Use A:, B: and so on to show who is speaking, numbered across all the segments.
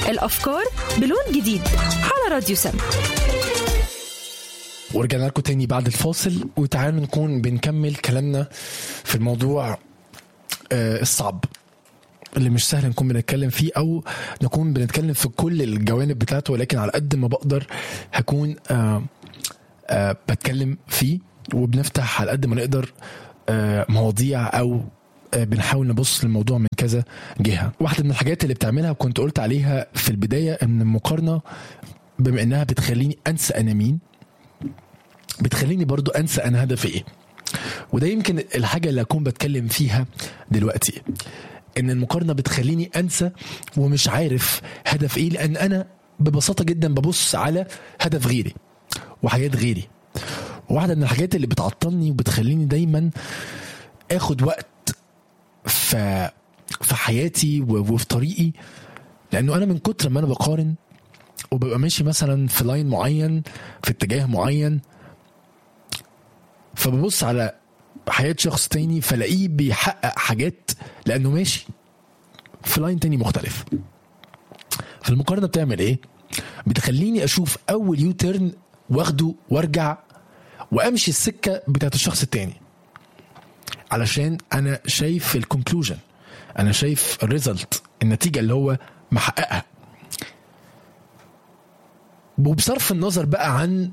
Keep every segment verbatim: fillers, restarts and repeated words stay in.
A: الأفكار بلون جديد على راديو سم.
B: ورجعنا لكم تاني بعد الفاصل، وتعالوا نكون بنكمل كلامنا في الموضوع آه الصعب اللي مش سهل نكون بنتكلم فيه أو نكون بنتكلم في كل الجوانب بتاعته، ولكن على قد ما بقدر هكون آه آه بتكلم فيه، وبنفتح على قد ما نقدر آه مواضيع أو آه بنحاول نبص للموضوع من كذا جهة. واحدة من الحاجات اللي بتعملها وكنت قلت عليها في البداية ان المقارنة بما انها بتخليني انسى انا مين، بتخليني برضو انسى انا هدفي ايه. وده يمكن الحاجة اللي اكون بتكلم فيها دلوقتي، ان المقارنة بتخليني انسى ومش عارف هدف ايه، لان انا ببساطة جدا ببص على هدف غيري وحياة غيري. واحدة من الحاجات اللي بتعطلني وبتخليني دايما اخد وقت في في حياتي وفي طريقي، لانه انا من كتر ما انا بقارن وببقى ماشي مثلا في لاين معين في اتجاه معين، فببص على حياة شخص تاني فلاقيه بيحقق حاجات لانه ماشي في لاين تاني مختلف. فالمقارنة بتعمل ايه؟ بتخليني اشوف اول يو تيرن واخده وارجع وامشي السكة بتاعت الشخص التاني، علشان انا شايف الكونكلوجن، انا شايف الريزلت، النتيجة اللي هو محققها. وبصرف النظر بقى عن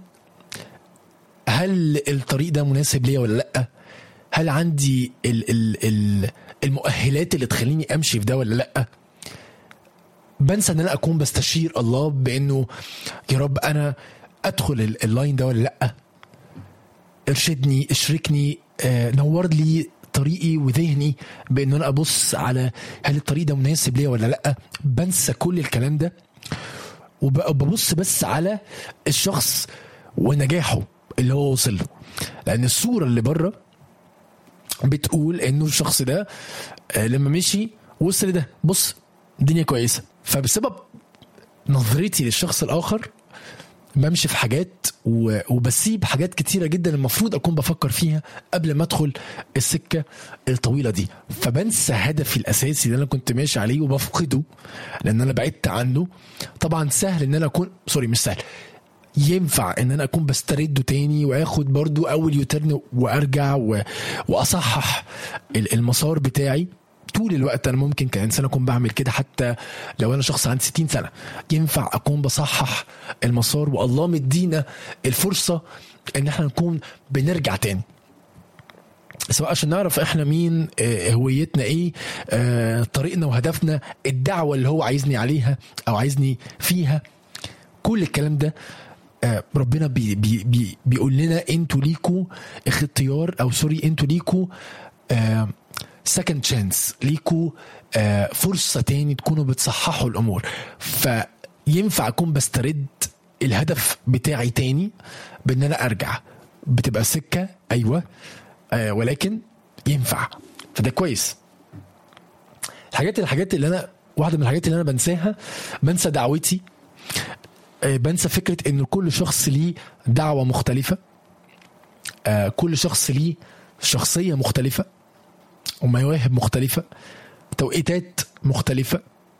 B: هل الطريق ده مناسب ليا ولا لأ، هل عندي ال ال ال المؤهلات اللي تخليني امشي في ده ولا لأ، بنسى ان انا اكون بستشير الله بانه يا رب انا ادخل اللاين ده ولا لأ، ارشدني، اشركني، آه، نور لي طريقي وذهني بانه انا ابص على هل الطريق ده مناسب ليا ولا لأ. بنسى كل الكلام ده وببص بس على الشخص ونجاحه اللي هو وصل له، لان الصورة اللي بره بتقول انه الشخص ده لما مشي وصل لده، بص الدنيا كويسة. فبسبب نظرتي للشخص الاخر بمشي في حاجات وبسيب حاجات كتيرة جدا المفروض اكون بفكر فيها قبل ما ادخل السكة الطويلة دي. فبنسى هدفي الاساسي اللي انا كنت ماشي عليه وبفقده لان انا بعدت عنه. طبعا سهل ان انا اكون سوري مش سهل ينفع ان انا اكون بسترده تاني واخد برضو اول يوترن وارجع واصحح المسار بتاعي. طول الوقت انا ممكن كإنسان اكون بعمل كده، حتى لو انا شخص عندي ستين سنة ينفع اكون بصحح المسار، والله مدينا الفرصة ان احنا نكون بنرجع تاني، سواء عشان نعرف احنا مين، هويتنا ايه، طريقنا وهدفنا، الدعوة اللي هو عايزني عليها او عايزني فيها. كل الكلام ده ربنا بي بي بي بيقول لنا انتوا ليكوا اختيار او سوري انتوا ليكوا سكند تشانس، ليكوا فرصة تاني تكونوا بتصححوا الامور. فينفع اكون بسترد الهدف بتاعي تاني بان انا ارجع، بتبقى سكة ايوه آه ولكن ينفع، فده كويس. الحاجات الحاجات اللي انا واحدة من الحاجات اللي انا بنساها، بنسى دعوتي، آه بنسى فكرة ان كل شخص ليه دعوة مختلفة، آه كل شخص ليه شخصية مختلفة ومواهب مختلفة، توقيتات مختلفة،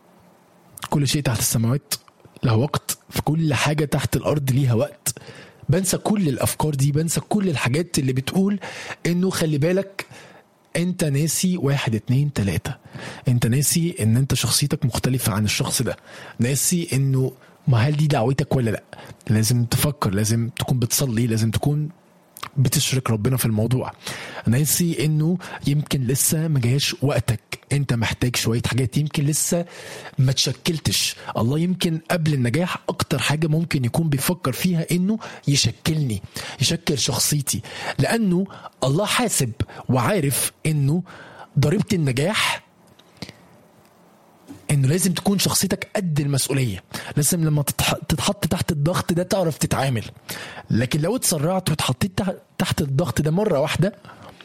B: كل شيء تحت السماوات له وقت، في كل حاجة تحت الارض ليها وقت. بنسى كل الافكار دي، بنسى كل الحاجات اللي بتقول انه خلي بالك انت ناسي واحد اتنين تلاتة، انت ناسي ان انت شخصيتك مختلفة عن الشخص ده، ناسي انه ما هل دي دعوتك ولا لا. لازم تفكر، لازم تكون بتصلي، لازم تكون بتشرك ربنا في الموضوع. ناسي انه يمكن لسه ما جاش وقتك، انت محتاج شوية حاجات، يمكن لسه ما تشكلتش. الله يمكن قبل النجاح اكتر حاجة ممكن يكون بيفكر فيها انه يشكلني، يشكل شخصيتي، لانه الله حاسب وعارف انه ضريبة النجاح انه لازم تكون شخصيتك قد المسؤولية، لازم لما تتحط تحت الضغط ده تعرف تتعامل. لكن لو اتسرعت وتحطيت تحت الضغط ده مرة واحدة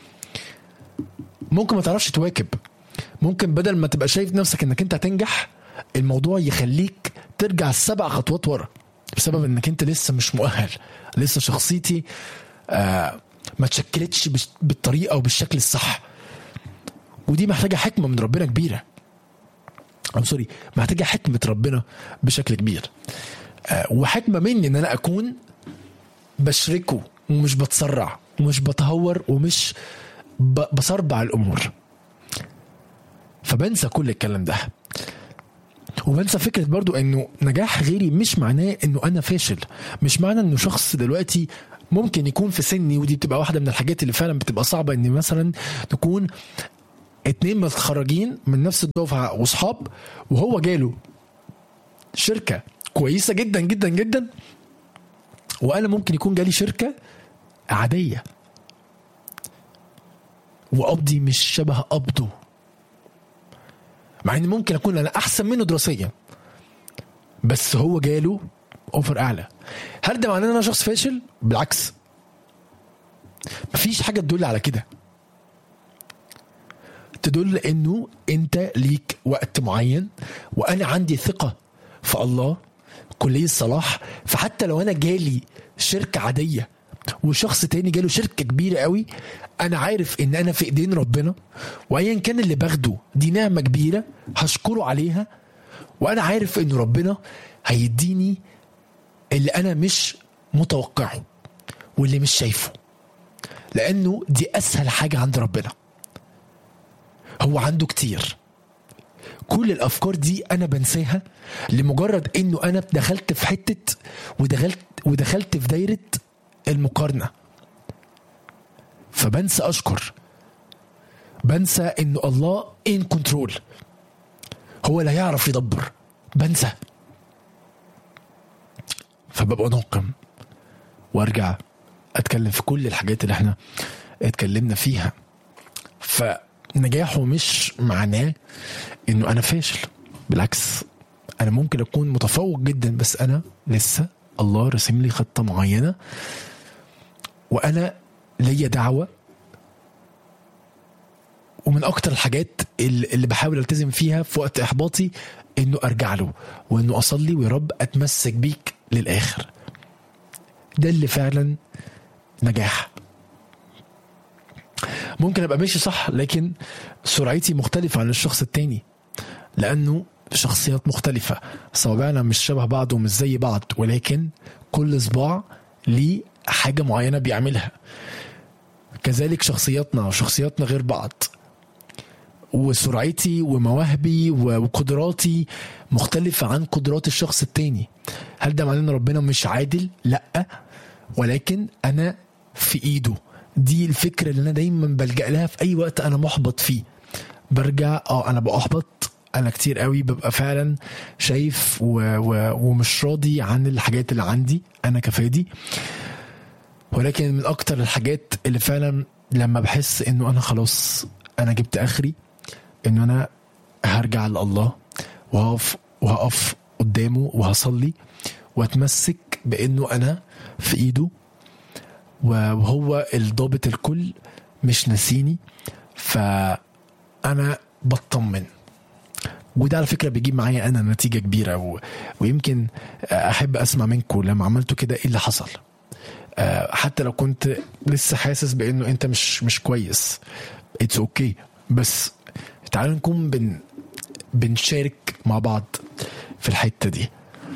B: ممكن ما تعرفش تواكب، ممكن بدل ما تبقى شايف نفسك انك انت هتنجح الموضوع يخليك ترجع السبع خطوات ورا، بسبب انك انت لسه مش مؤهل، لسه شخصيتي آه ما تشكلتش بالطريقة وبالشكل الصح. ودي محتاجة حكمة من ربنا كبيرة. I'm سوري محتاجة حكمة ربنا بشكل كبير، أه وحكمة مني ان انا اكون بشركه ومش بتسرع ومش بتهور ومش بصربع الامور، فبنسى كل الكلام ده. وبنسى فكرة برضو انه نجاح غيري مش معناه انه انا فاشل، مش معنى انه شخص دلوقتي ممكن يكون في سني، ودي بتبقى واحدة من الحاجات اللي فعلا بتبقى صعبة، ان مثلا نكون اتنين متخرجين من نفس الدفعة واصحاب، وهو جاله شركة كويسة جدا جدا جدا، وانا ممكن يكون جالي شركة عادية وقبضي مش شبه قبضه، مع ان ممكن اكون انا احسن منه دراسيا بس هو جاله اوفر اعلى. هل ده معناه ان انا شخص فاشل؟ بالعكس، مفيش حاجه تدل على كده، تدل انه انت ليك وقت معين، وانا عندي ثقه في الله كلية الصلاح، فحتى لو انا جالي شركه عاديه وشخص تاني جاله شركه كبيره قوي، انا عارف ان انا في ايدين ربنا، وايا كان اللي باخده دي نعمه كبيره هشكره عليها، وانا عارف ان ربنا هيديني اللي انا مش متوقعه واللي مش شايفه، لانه دي اسهل حاجه عند ربنا. هو عنده كتير، كل الافكار دي انا بنساها لمجرد انه انا دخلت في حته ودخلت ودخلت في دايره المقارنه، فبنسى اشكر، بنسى انه الله ان كنترول، هو لا يعرف يدبر، بنسى، فببقى ناقم وارجع اتكلم في كل الحاجات اللي احنا اتكلمنا فيها. فنجاحه مش معناه انه انا فاشل، بالعكس انا ممكن اكون متفوق جدا بس انا لسه الله رسم لي خطة معينة، وانا ليا دعوة. ومن اكتر الحاجات اللي بحاول التزم فيها في وقت احباطي انه ارجع له، وانه اصلي ويا رب اتمسك بيك للاخر. ده اللي فعلا نجاح. ممكن ابقى ماشي صح لكن سرعتي مختلفة عن الشخص التاني، لانه شخصيات مختلفة، صوابعنا مش شبه بعض ومش زي بعض، ولكن كل صباع ليه حاجة معينة بيعملها. كذلك شخصياتنا وشخصياتنا غير بعض، وسرعتي ومواهبي وقدراتي مختلفة عن قدرات الشخص التاني. هل ده معناه ان ربنا مش عادل؟ لا، ولكن انا في ايده. دي الفكرة اللي انا دايما بلجأ لها في اي وقت انا محبط فيه. برجع اه انا بأحبط، انا كتير قوي ببقى فعلا شايف و... و... ومش راضي عن الحاجات اللي عندي انا كفادي، ولكن من اكتر الحاجات اللي فعلا لما بحس انه انا خلاص انا جبت اخري، انه انا هرجع لله وهقف وهقف قدامه وهصلي واتمسك بانه انا في ايده، وهو الضابط الكل مش ناسيني، فانا بطمن. وده على فكرة بيجيب معايا انا نتيجة كبيرة، و... ويمكن احب اسمع منكم لما عملتوا كده ايه اللي حصل. حتى لو كنت لسه حاسس بانه انت مش مش كويس، اتس اوكي okay. بس تعالوا نكون بن بنشارك مع بعض في الحتة دي.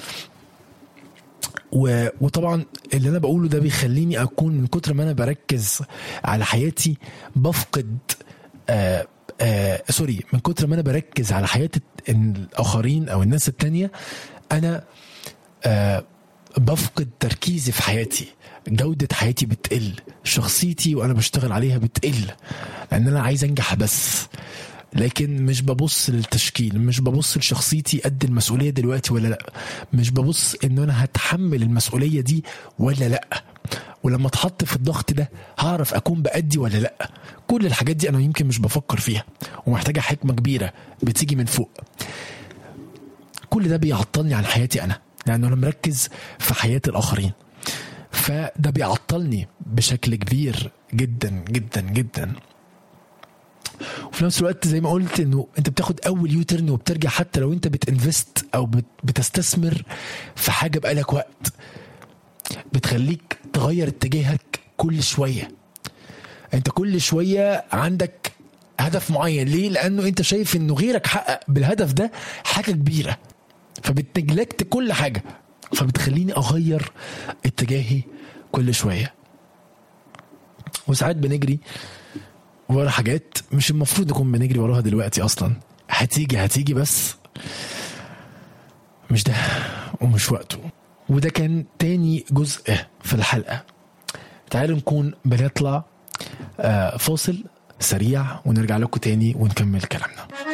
B: و... وطبعا اللي انا بقوله ده بيخليني اكون من كتر ما انا بركز على حياتي بفقد آه آه سوري من كتر ما انا بركز على حياة الاخرين او الناس التانية، انا آه بفقد تركيزي في حياتي، جودة حياتي بتقل، شخصيتي وانا بشتغل عليها بتقل، لان انا عايز انجح بس، لكن مش ببص للتشكيل، مش ببص لشخصيتي قد المسؤولية دلوقتي ولا لا، مش ببص ان انا هتحمل المسؤولية دي ولا لا، ولما اتحط في الضغط ده هعرف اكون بأدي ولا لا. كل الحاجات دي انا يمكن مش بفكر فيها، ومحتاجة حكمة كبيرة بتيجي من فوق. كل ده بيعطلني عن حياتي انا، لانه انا مركز في حياة الاخرين، فده بيعطلني بشكل كبير جدا جدا جدا. وفي نفس الوقت زي ما قلت انه انت بتاخد اول يوترن وبترجع، حتى لو انت بتنفست او بتستثمر في حاجة بقالك وقت، بتخليك تغير اتجاهك كل شوية. انت كل شوية عندك هدف معين. ليه؟ لانه انت شايف انه غيرك حقق بالهدف ده حاجه كبيره، فبتنجلكت كل حاجه، فبتخليني اغير اتجاهي كل شويه. وساعات بنجري ورا حاجات مش المفروض نكون بنجري وراها دلوقتي اصلا، هتيجي هتيجي بس مش ده ومش وقته. وده كان تاني جزء في الحلقة. تعالوا نكون بنطلع فاصل سريع ونرجع لكم تاني ونكمل كلامنا.